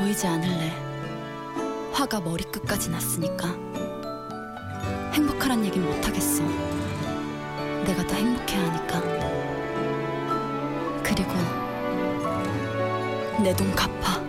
보이지 않을래. 화가 머리끝까지 났으니까. 행복하란 얘긴 못하겠어. 내가 더 행복해야 하니까. 그리고 내 돈 갚아.